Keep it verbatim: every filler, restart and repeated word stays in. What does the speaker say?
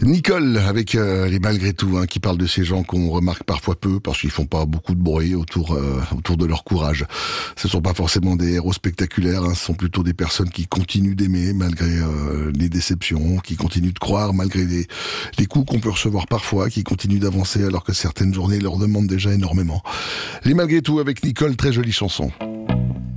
Nicole, avec euh, les malgré tout, hein, qui parle de ces gens qu'on remarque parfois peu parce qu'ils font pas beaucoup de bruit autour euh, autour de leur courage. Ce sont pas forcément des héros spectaculaires, hein, ce sont plutôt des personnes qui continuent d'aimer malgré euh, les déceptions, qui continuent de croire malgré les, les coups qu'on peut recevoir parfois, qui continuent d'avancer alors que certaines journées leur demandent déjà énormément. Les malgré tout avec Nicole, très jolie chanson.